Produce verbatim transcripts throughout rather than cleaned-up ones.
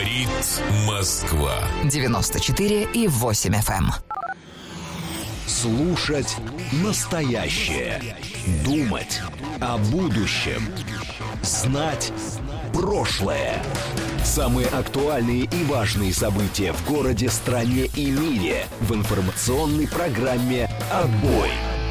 Говорит Москва. девяносто четыре и восемь эф эм. Слушать настоящее. Думать о будущем. Знать прошлое. Самые актуальные и важные события в городе, стране и мире в информационной программе «Отбой».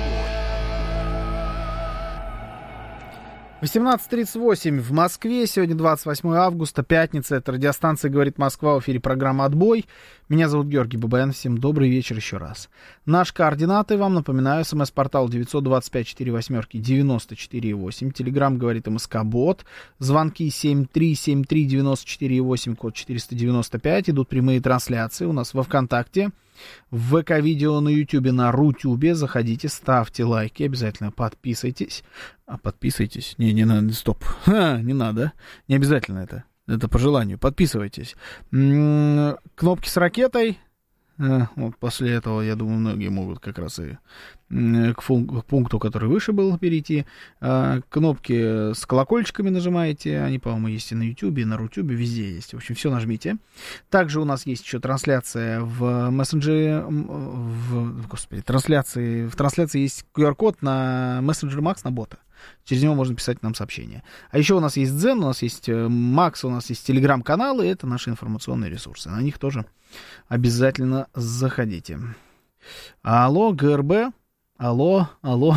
восемнадцать тридцать восемь в Москве. Сегодня двадцать восьмое августа, пятница. Это радиостанция «Говорит Москва», в эфире программа «Отбой». Меня зовут Георгий Бабаян. Всем добрый вечер еще раз. Наши координаты вам напоминаю. СМС-портал девятьсот двадцать пять сорок восемь девяносто четыре восемь. Телеграм «Говорит МСК-бот». Звонки семь три семь три девяносто четыре восемь, код четыреста девяносто пять. Идут прямые трансляции у нас во ВКонтакте, в ВК-видео, на Ютубе, на Рутюбе. Заходите, ставьте лайки, обязательно подписывайтесь. А, подписывайтесь. Не, не надо, стоп. Ха, не надо. Не обязательно это. Это по желанию. Подписывайтесь. М-м, кнопки с ракетой. А, вот после этого, я думаю, многие могут как раз и м- к, фун- к пункту, который выше был, перейти. А, кнопки с колокольчиками нажимаете. Они, по-моему, есть и на Ютубе, и на Рутюбе, везде есть. В общем, все нажмите. Также у нас есть еще трансляция в мессенджере. В, господи, трансляции. В трансляции есть ку ар-код на мессенджер Макс, на бота. Через него можно писать нам сообщения. А еще у нас есть Дзен, у нас есть Макс, у нас есть телеграм-каналы. Это наши информационные ресурсы. На них тоже обязательно заходите. Алло, ГРБ. Алло, алло.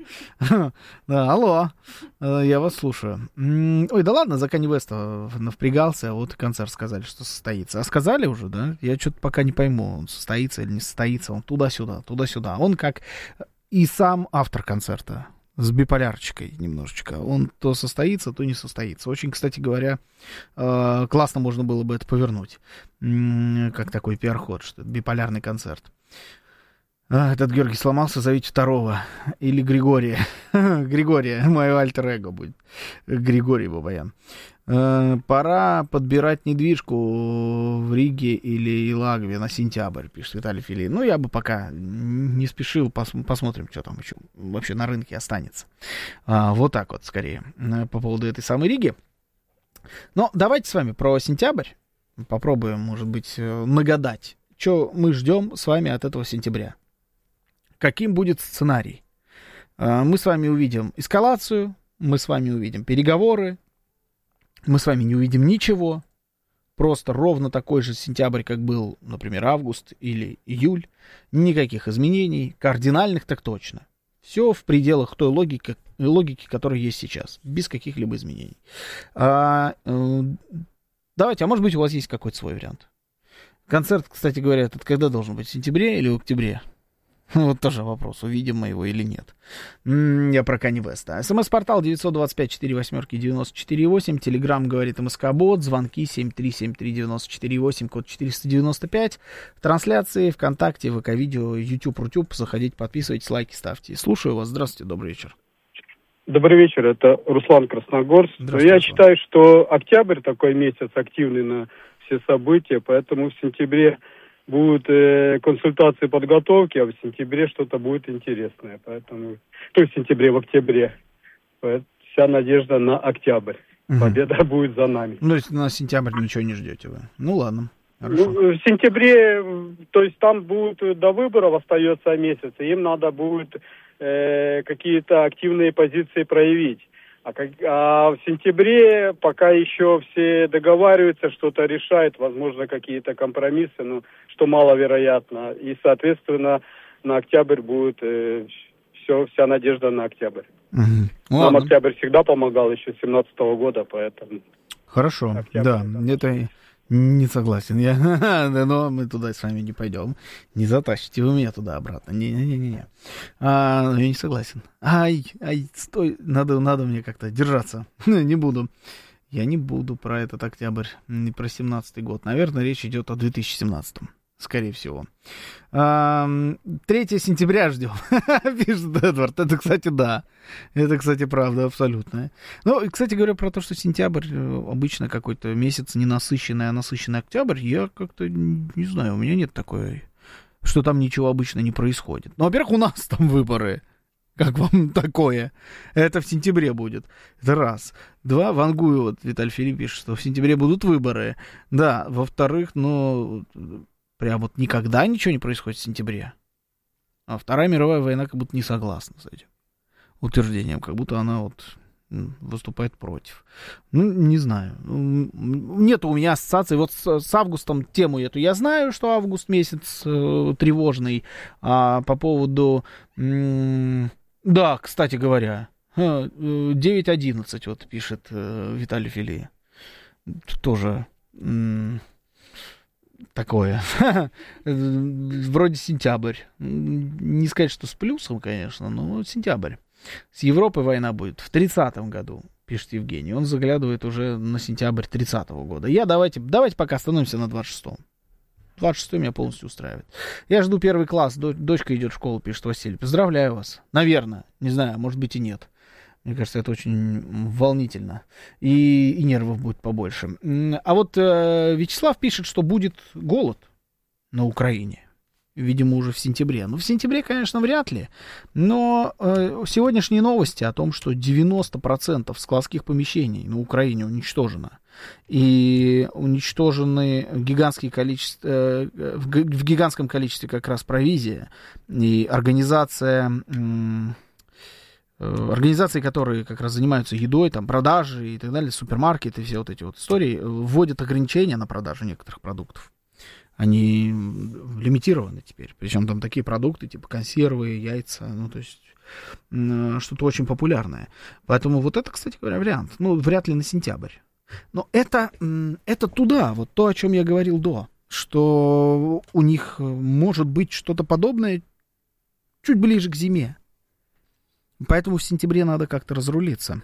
Да, алло. Я вас слушаю. Ой, да ладно, за Канье Уэста навпрягался. Вот концерт сказали, что состоится. А сказали уже, да? Я что-то пока не пойму, он состоится или не состоится. Он туда-сюда, туда-сюда. Он как и сам автор концерта. С биполярчикой немножечко. Он то состоится, то не состоится. Очень, кстати говоря, классно можно было бы это повернуть. Как такой пиар-ход, что это биполярный концерт. Этот Георгий сломался, зовите второго. Или Григория. Григория, мое альтер-эго будет. Григорий Бабаян. Пора подбирать недвижку в Риге или Елагове на сентябрь, пишет Виталий Филин. Ну, я бы пока не спешил, пос- посмотрим, что там еще вообще на рынке останется. А, вот так вот, скорее, по поводу этой самой Риги. Но давайте с вами про сентябрь попробуем, может быть, нагадать, что мы ждем с вами от этого сентября. Каким будет сценарий? А, мы с вами увидим эскалацию, мы с вами увидим переговоры, мы с вами не увидим ничего, просто ровно такой же сентябрь, как был, например, август или июль, никаких изменений, кардинальных так точно. Все в пределах той логики, логики, которая есть сейчас, без каких-либо изменений. А, э, давайте, а может быть у вас есть какой-то свой вариант? Концерт, кстати говоря, этот когда должен быть, в сентябре или в октябре? Вот тоже вопрос, увидим мы его или нет. Я про Канье Уэста. СМС-портал девятьсот двадцать пять сорок восемь девяносто четыре восемь. Телеграм «Говорит МСК-бот». Звонки семь три семь три девяносто четыре восемь, код четыреста девяносто пять. Трансляции ВКонтакте, ВК-видео, YouTube, Рутюб. Заходите, подписывайтесь, лайки ставьте. Слушаю вас. Здравствуйте, добрый вечер. Добрый вечер, это Руслан Красногорск. Я считаю, что октябрь такой месяц активный на все события, поэтому в сентябре будут э, консультации, подготовки, а в сентябре что-то будет интересное. Поэтому, то есть в сентябре, в октябре. Поэтому вся надежда на октябрь. Угу. Победа будет за нами. Ну, то есть на сентябрь ничего не ждете вы? Ну, ладно. Хорошо. Ну, в сентябре, то есть там будет до выборов остается месяц, и им надо будет э, какие-то активные позиции проявить. А, как, а в сентябре пока еще все договариваются, что-то решают, возможно, какие-то компромиссы, но что маловероятно. И, соответственно, на октябрь будет э, все, вся надежда на октябрь. Угу. Нам Ладно. октябрь всегда помогал, еще с семнадцатого года, поэтому... Хорошо, октябрь, да, да, это не согласен. Я, но мы туда с вами не пойдем. Не затащите вы меня туда обратно. Не-не-не-не. А, я не согласен. Ай, ай, стой, надо, надо мне как-то держаться. Не буду. Я не буду про этот октябрь, не про семнадцатый год. Наверное, речь идет о две тысячи семнадцатом. Скорее всего. третьего сентября ждем, пишет Эдвард. Это, кстати, да. Это, кстати, правда, абсолютно. Ну, и, кстати говоря, про то, что сентябрь обычно какой-то месяц ненасыщенный, а насыщенный октябрь, я как-то не знаю, у меня нет такой, что там ничего обычно не происходит. Ну, во-первых, у нас там выборы. Как вам такое? Это в сентябре будет. Это раз. Два, Вангую, вот Виталий Филипп пишет, что в сентябре будут выборы. Да, во-вторых, ну, прям вот никогда ничего не происходит в сентябре. А Вторая мировая война как будто не согласна с этим утверждением, как будто она вот выступает против. Ну, не знаю. Нет у меня ассоциации. Вот с, с августом тему эту я знаю, что август месяц э, тревожный. А по поводу... М- да, кстати говоря, девять одиннадцать вот пишет э, Виталий Фили. Тоже м- такое. Вроде сентябрь. Не сказать, что с плюсом, конечно, но сентябрь. С Европой война будет в тридцатом году, пишет Евгений. Он заглядывает уже на сентябрь тридцатого года. Я давайте, давайте пока остановимся на двадцать шестом. двадцать шестой меня полностью устраивает. Я жду первый класс. Дочка идет в школу, пишет Василий. Поздравляю вас. Наверное. Не знаю, может быть и нет. Мне кажется, это очень волнительно. И, и нервов будет побольше. А вот э, Вячеслав пишет, что будет голод на Украине. Видимо, уже в сентябре. Ну, в сентябре, конечно, вряд ли. Но э, сегодняшние новости о том, что девяносто процентов складских помещений на Украине уничтожено. И уничтожены гигантские количества, э, в, в гигантском количестве как раз провизия. И организация... Э, Организации, которые как раз занимаются едой, там, продажей и так далее, супермаркеты, все вот эти вот истории, вводят ограничения на продажу некоторых продуктов. Они лимитированы теперь. Причем там такие продукты, типа консервы, яйца, ну, то есть что-то очень популярное. Поэтому вот это, кстати говоря, вариант. Ну, вряд ли на сентябрь. Но это, это туда, вот то, о чем я говорил до, что у них может быть что-то подобное чуть ближе к зиме. Поэтому в сентябре надо как-то разрулиться.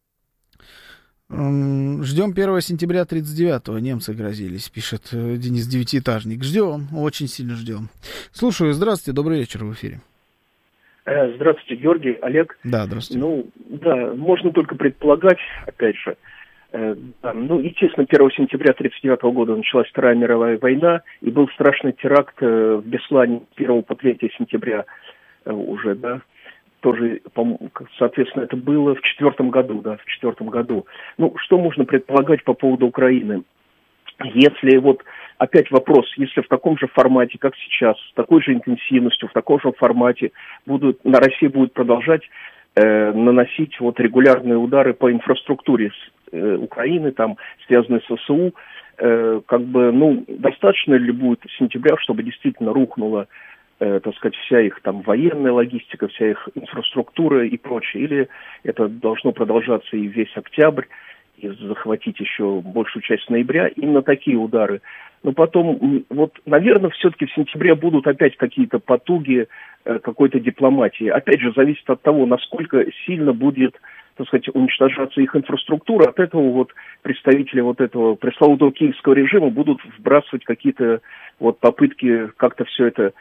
Ждем первого сентября тридцать девятого. Немцы грозились, пишет Денис Девятиэтажник. Ждем, очень сильно ждем. Слушаю, здравствуйте, добрый вечер, в эфире. Здравствуйте, Георгий, Олег. Да, здравствуйте. Ну, да, можно только предполагать, опять же. Э, да, ну, естественно, первого сентября тридцать девятого года началась Вторая мировая война, и был страшный теракт э, в Беслане с первого по третье сентября э, уже, да. Тоже, соответственно, это было в четвертом году, да, в четвертом году. Ну, что можно предполагать по поводу Украины? Если вот, опять вопрос, если в таком же формате, как сейчас, с такой же интенсивностью, в таком же формате будут, на России будет продолжать э, наносить вот регулярные удары по инфраструктуре э, Украины, там, связанные с ВСУ, э, как бы, ну, достаточно ли будет сентября, чтобы действительно рухнула, так сказать, вся их там военная логистика, вся их инфраструктура и прочее, или это должно продолжаться и весь октябрь, и захватить еще большую часть ноября, именно такие удары. Но потом, вот, наверное, все-таки в сентябре будут опять какие-то потуги э, какой-то дипломатии. Опять же, зависит от того, насколько сильно будет, так сказать, уничтожаться их инфраструктура. От этого вот представители вот этого пресловутого киевского режима будут вбрасывать какие-то вот попытки как-то все это,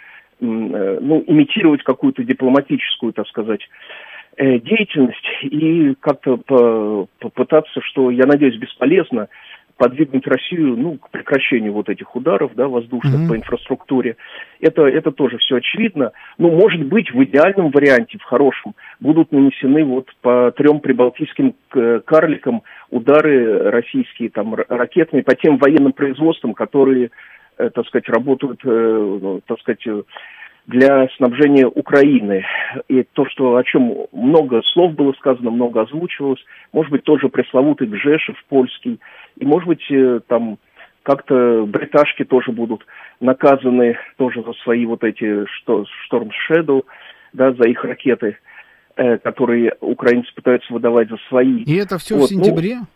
ну, имитировать какую-то дипломатическую, так сказать, деятельность и как-то попытаться, что, я надеюсь, бесполезно, подвигнуть Россию, ну, к прекращению вот этих ударов, да, воздушных mm-hmm. по инфраструктуре. Это, это тоже все очевидно. Ну, может быть, в идеальном варианте, в хорошем, будут нанесены вот по трем прибалтийским карликам удары российские, там, ракетные, по тем военным производствам, которые, так сказать, работают, так сказать, для снабжения Украины. И то, что, о чем много слов было сказано, много озвучивалось, может быть, тоже пресловутый Гжешев польский, и, может быть, там как-то бриташки тоже будут наказаны тоже за свои вот эти Storm Shadow, да, за их ракеты, э, которые украинцы пытаются выдавать за свои. И это все вот, в сентябре? Ну,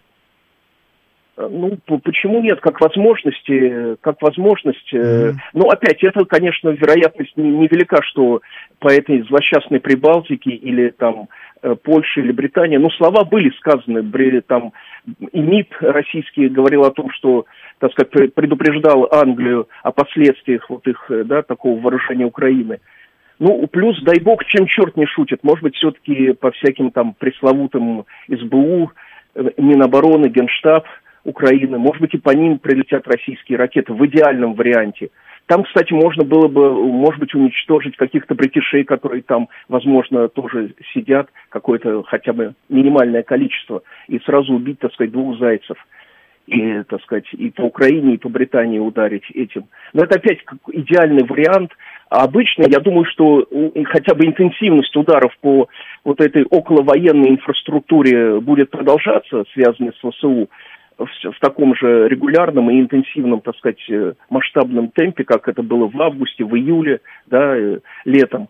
Ну, почему нет? Как возможности, как возможность. Mm-hmm. Ну, опять, это, конечно, вероятность невелика, что по этой злосчастной Прибалтике или там Польше или Британии, ну, слова были сказаны, там, и МИД российский говорил о том, что, так сказать, предупреждал Англию о последствиях вот их, да, такого вооружения Украины. Ну, плюс, дай бог, чем черт не шутит, может быть, все-таки по всяким там пресловутым СБУ, Минобороны, Генштаб Украины, может быть, и по ним прилетят российские ракеты в идеальном варианте. Там, кстати, можно было бы, может быть, уничтожить каких-то бритишей, которые там, возможно, тоже сидят, какое-то хотя бы минимальное количество, и сразу убить, так сказать, двух зайцев. И, так сказать, и по Украине, и по Британии ударить этим. Но это опять идеальный вариант. А обычно, я думаю, что хотя бы интенсивность ударов по вот этой околовоенной инфраструктуре будет продолжаться, связанной с ВСУ, в, в таком же регулярном и интенсивном, так сказать, масштабном темпе, как это было в августе, в июле, да, летом.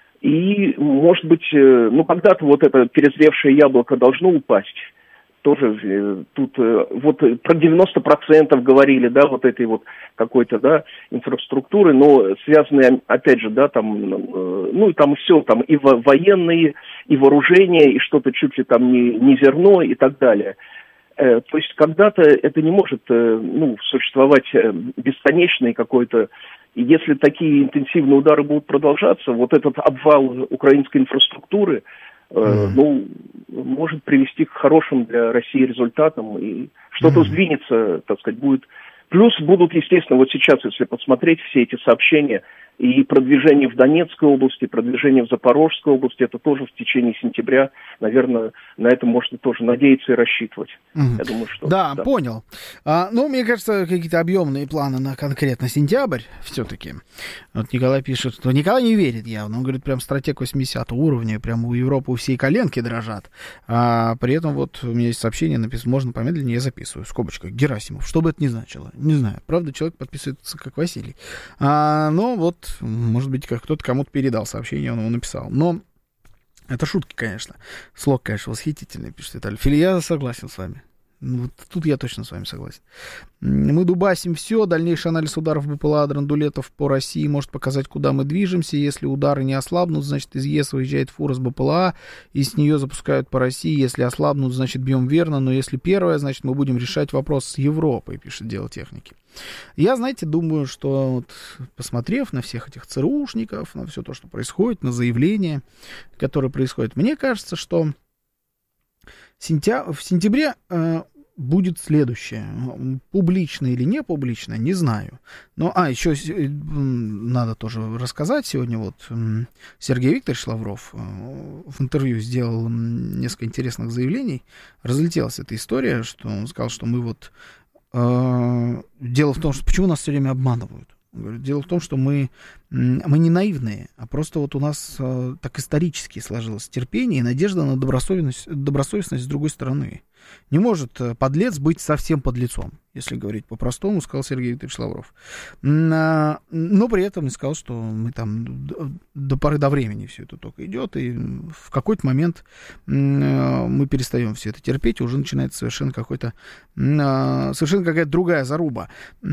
И, может быть, ну, когда-то вот это перезревшее яблоко должно упасть. Тоже тут вот про девяносто процентов говорили, да, вот этой вот какой-то, да, инфраструктуры, но связанные, опять же, да, там, ну, и там все, там и военные, и вооружение, и что-то чуть ли там не, не зерно и так далее. То есть когда-то это не может, ну, существовать бесконечный какой-то. И если такие интенсивные удары будут продолжаться, вот этот обвал украинской инфраструктуры, mm. ну, может привести к хорошим для России результатам, и что-то mm. сдвинется, так сказать, будет. Плюс будут, естественно, вот сейчас, если посмотреть все эти сообщения, и продвижение в Донецкой области, продвижение в Запорожской области, это тоже в течение сентября, наверное, на это можно тоже надеяться и рассчитывать. Mm-hmm. Я думаю, что... Да, да. понял. А, ну, мне кажется, какие-то объемные планы на конкретно сентябрь все-таки. Вот Николай пишет, что Николай не верит явно. Он говорит, прям стратег восьмидесятого уровня, прям у Европы у всей коленки дрожат. А при этом вот у меня есть сообщение, написано, можно помедленнее, я записываю, в скобочках, Герасимов. Что бы это ни значило, не знаю. Правда, человек подписывается как Василий. А, но вот может быть, как кто-то кому-то передал сообщение, он его написал. Но это шутки, конечно. Слог, конечно, восхитительный, пишет Виталий. Фили, я согласен с вами. Вот тут я точно с вами согласен. Мы дубасим все. Дальнейший анализ ударов БПЛА драндулетов по России может показать, куда мы движемся. Если удары не ослабнут, значит, из ЕС выезжает фура с БПЛА, и с нее запускают по России. Если ослабнут, значит, бьем верно. Но если первое, значит, мы будем решать вопрос с Европой, пишет Дело техники. Я, знаете, думаю, что вот, посмотрев на всех этих ЦРУшников, на все то, что происходит, на заявления, которые происходят, мне кажется, что сентя... в сентябре э, будет следующее. Публично или не публично, не знаю. Но, а, еще э, надо тоже рассказать. Сегодня вот э, Сергей Викторович Лавров э, в интервью сделал несколько интересных заявлений. Разлетелась эта история, что он сказал, что мы вот дело в том, что почему нас все время обманывают. Дело в том, что мы, мы не наивные, а просто вот у нас так исторически сложилось терпение и надежда на добросовестность, добросовестность с другой стороны. Не может подлец быть совсем подлецом, если говорить по-простому, сказал Сергей Викторович Лавров. Но при этом не сказал, что мы там до поры до времени все это только идет, и в какой-то момент мы перестаем все это терпеть, и уже начинается совершенно какой-то, совершенно какая-то другая заруба.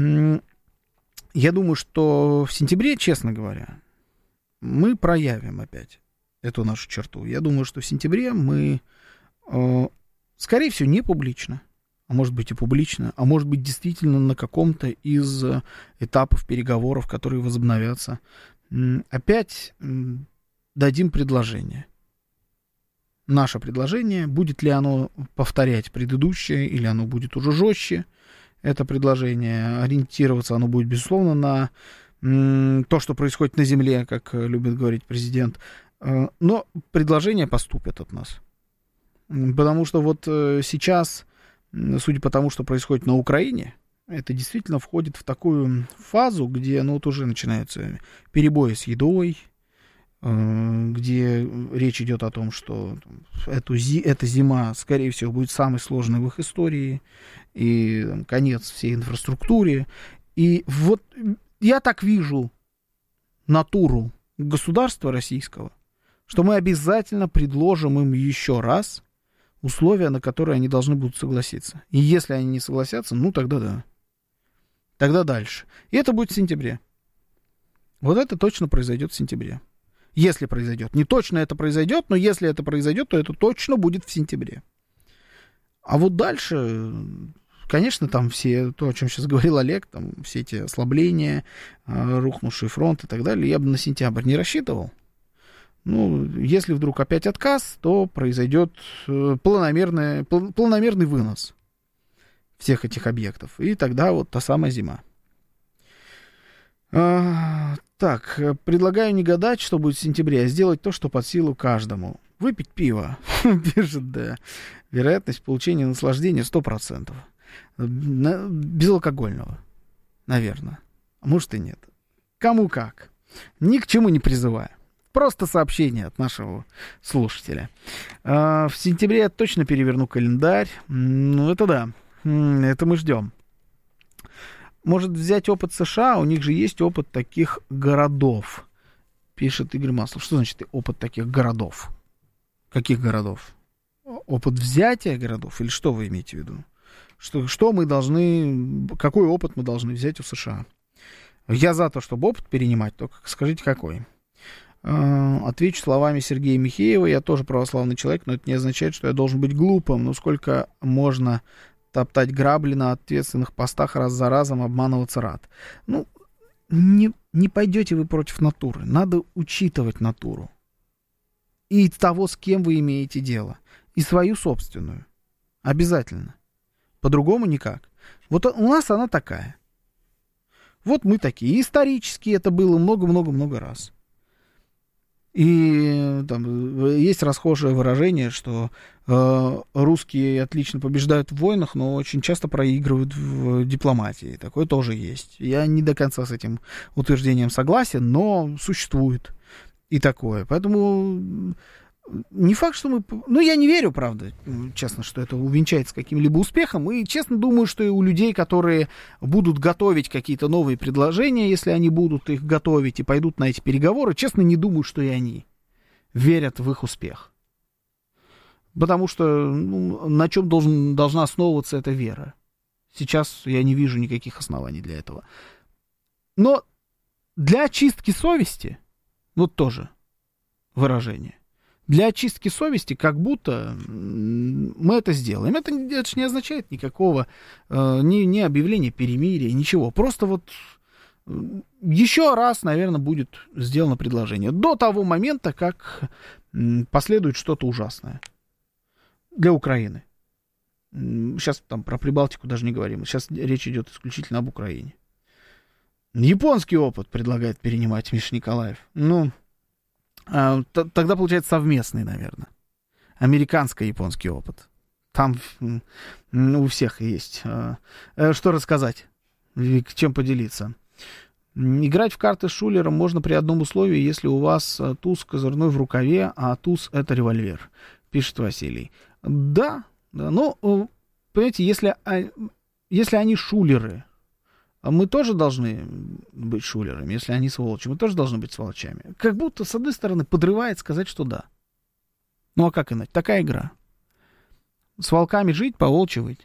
Я думаю, что в сентябре, честно говоря, мы проявим опять эту нашу черту. Я думаю, что в сентябре мы, скорее всего, не публично, а может быть и публично, а может быть действительно на каком-то из этапов переговоров, которые возобновятся, опять дадим предложение. Наше предложение, будет ли оно повторять предыдущее, или оно будет уже жестче, это предложение, ориентироваться оно будет, безусловно, на м, то, что происходит на земле, как любит говорить президент. Но предложения поступят от нас. Потому что вот сейчас, судя по тому, что происходит на Украине, это действительно входит в такую фазу, где ну, вот уже начинаются перебои с едой, где речь идет о том, что эту, эта зима, скорее всего, будет самой сложной в их истории, и там, конец всей инфраструктуре. И вот я так вижу натуру государства российского, что мы обязательно предложим им еще раз условия, на которые они должны будут согласиться. И если они не согласятся, ну тогда да. Тогда дальше. И это будет в сентябре. Вот это точно произойдет в сентябре. Если произойдет. Не точно это произойдет, но если это произойдет, то это точно будет в сентябре. А вот дальше, конечно, там все, то, о чем сейчас говорил Олег, там все эти ослабления, рухнувший фронт и так далее, я бы на сентябрь не рассчитывал. Ну, если вдруг опять отказ, то произойдет планомерный, планомерный вынос всех этих объектов. И тогда вот та самая зима. А, так, предлагаю не гадать, что будет в сентябре, а сделать то, что под силу каждому. Выпить пиво, пишет, да. Вероятность получения наслаждения сто процентов. Безалкогольного, наверное. А может и нет. Кому как. Ни к чему не призываю. Просто сообщение от нашего слушателя. А, в сентябре я точно переверну календарь. Ну, это да. Это мы ждем. Может взять опыт США, у них же есть опыт таких городов, пишет Игорь Маслов. Что значит опыт таких городов? Каких городов? Опыт взятия городов? Или что вы имеете в виду? Что, что мы должны, какой опыт мы должны взять у США? Я за то, чтобы опыт перенимать, только скажите, какой. Отвечу словами Сергея Михеева. Я тоже православный человек, но это не означает, что я должен быть глупым. Но сколько можно топтать грабли на ответственных постах, раз за разом обманываться рад. Ну, не, не пойдете вы против натуры. Надо учитывать натуру. И того, с кем вы имеете дело. И свою собственную. Обязательно. По-другому никак. Вот у нас она такая. Вот мы такие. Исторически это было много-много-много раз. И там есть расхожее выражение, что э, русские отлично побеждают в войнах, но очень часто проигрывают в дипломатии. Такое тоже есть. Я не до конца с этим утверждением согласен, но существует и такое. Поэтому не факт, что мы... Ну, я не верю, правда, честно, что это увенчается каким-либо успехом. И честно думаю, что и у людей, которые будут готовить какие-то новые предложения, если они будут их готовить и пойдут на эти переговоры, честно, не думаю, что и они верят в их успех. Потому что ну, на чем должен, должна основываться эта вера? Сейчас я не вижу никаких оснований для этого. Но для очистки совести, вот тоже выражение, для очистки совести, как будто мы это сделаем. Это, это же не означает никакого э, ни, ни объявления перемирия, ничего. Просто вот э, еще раз, наверное, будет сделано предложение. До того момента, как э, последует что-то ужасное для Украины. Сейчас там про Прибалтику даже не говорим. Сейчас речь идет исключительно об Украине. Японский опыт предлагает перенимать Миша Николаев. Ну... Тогда получается совместный, наверное. Американско-японский опыт. Там у всех есть. Что рассказать? Чем поделиться? Играть в карты с шулером можно при одном условии, если у вас туз козырной в рукаве, а туз — это револьвер, пишет Василий. Да, да, но, понимаете, если, если они шулеры, мы тоже должны быть шулерами, если они сволочи. Мы тоже должны быть сволочами. Как будто, с одной стороны, подрывает сказать, что да. Ну, а как иначе? Такая игра. С волками жить, по-волчьи выть.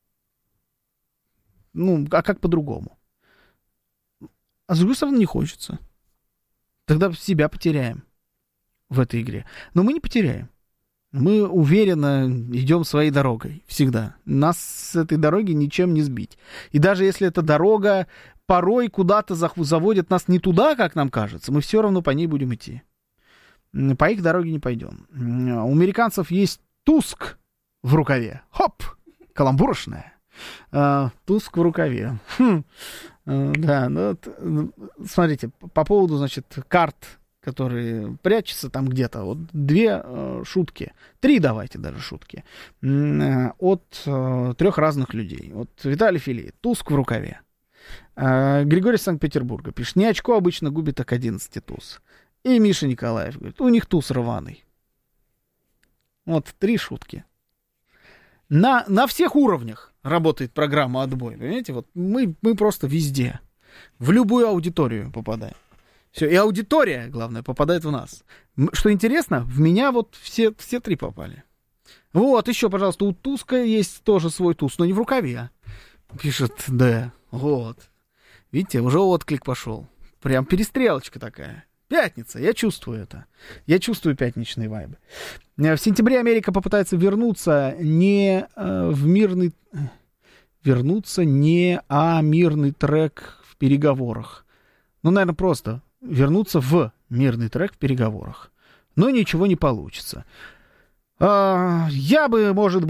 Ну, а как по-другому? А с другой стороны, не хочется. Тогда себя потеряем в этой игре. Но мы не потеряем. Мы уверенно идем своей дорогой. Всегда. Нас с этой дороги ничем не сбить. И даже если эта дорога порой куда-то заводит нас не туда, как нам кажется, мы все равно по ней будем идти. По их дороге не пойдем. У американцев есть Туск в рукаве. Хоп! Каламбуршная. А, Туск в рукаве. Хм. А, да, ну, вот, смотрите, по поводу, значит, карт, которые прячутся там где-то. Вот две э, шутки. Три давайте даже шутки. Э, от э, трех разных людей. Вот Виталий Фили. Туск в рукаве. Э, Григорий из Санкт-Петербурга пишет. Не очко обычно губит, а к одиннадцати туз. И Миша Николаев говорит. У них туз рваный. Вот три шутки. На, на всех уровнях работает программа «Отбой». Понимаете? Вот мы, мы просто везде. В любую аудиторию попадаем. Все, и аудитория, главное, попадает в нас. Что интересно, в меня вот все, все три попали. Вот, еще, пожалуйста, у Туска есть тоже свой туз, но не в рукаве. Пишет, да, вот. Видите, уже отклик пошел. Прям перестрелочка такая. Пятница, я чувствую это. Я чувствую пятничные вайбы. В сентябре Америка попытается вернуться не э, в мирный... Вернуться не а мирный трек в переговорах. Ну, наверное, просто... вернуться в мирный трек в переговорах. Но ничего не получится. А, я бы, может быть,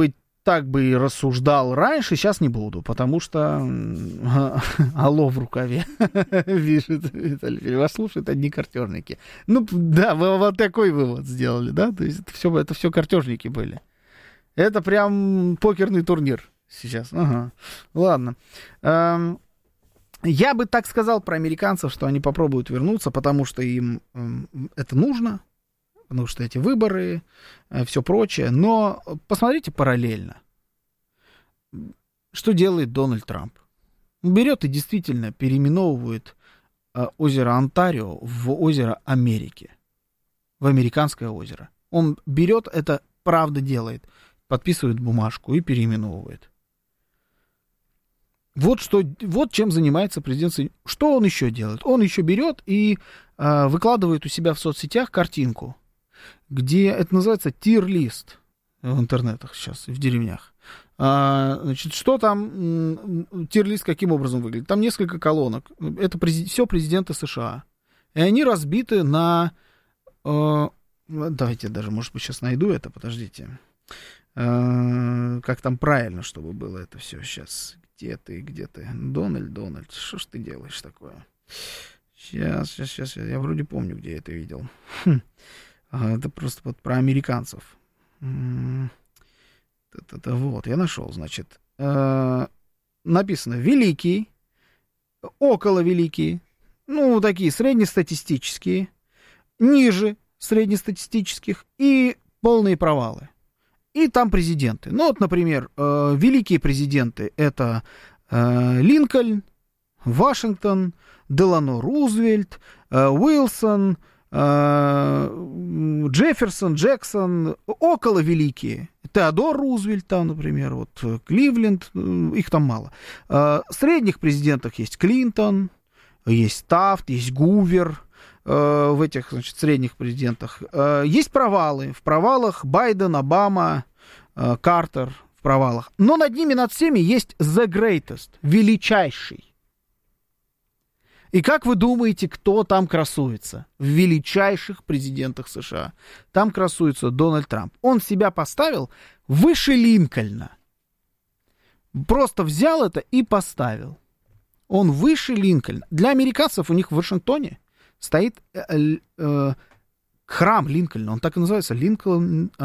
так бы и рассуждал раньше, сейчас не буду, потому что алло в рукаве, пишет Виталий, вас слушают одни картежники. Ну, да, вы вот такой вывод сделали, да, то есть это все, это все картежники были. Это прям покерный турнир сейчас, ага, ладно. Эм, я бы так сказал про американцев, что они попробуют вернуться, потому что им эм, это нужно. Потому что эти выборы, все прочее. Но посмотрите параллельно, что делает Дональд Трамп. Он берет и действительно переименовывает озеро Онтарио в озеро Америки, в американское озеро. Он берет это, правда делает, подписывает бумажку и переименовывает. Вот, что, вот чем занимается президент. Что он еще делает? Он еще берет и э, выкладывает у себя в соцсетях картинку, где это называется тир-лист в интернетах сейчас, в деревнях. А, значит, что там, тир-лист каким образом выглядит? Там несколько колонок. Это презид... все президенты США. И они разбиты на... Э, давайте даже, может быть, сейчас найду это, подождите. Э, как там правильно, чтобы было это все сейчас. Где ты, где ты? Дональд, Дональд, что ж ты делаешь такое? Сейчас, сейчас, сейчас, я вроде помню, где я это видел. Хм. Это просто вот про американцев. Это вот, я нашел, значит. Написано великий, около великий, ну, такие среднестатистические, ниже среднестатистических и полные провалы. И там президенты. Ну, вот, например, великие президенты — это Линкольн, Вашингтон, Делано Рузвельт, Уилсон, Джефферсон, Джексон, около великие. Теодор Рузвельт там, например, вот Кливленд, их там мало. Средних президентах есть Клинтон, есть Тафт, есть Гувер. В этих, значит, средних президентах. Есть провалы. В провалах Байден, Обама, Картер в провалах. Но над ними, над всеми есть the greatest, величайший. И как вы думаете, кто там красуется? В величайших президентах США. Там красуется Дональд Трамп. Он себя поставил выше Линкольна. Просто взял это и поставил. Он выше Линкольна. Для американцев у них в Вашингтоне стоит э, э, храм Линкольна. Он так и называется. Линкольн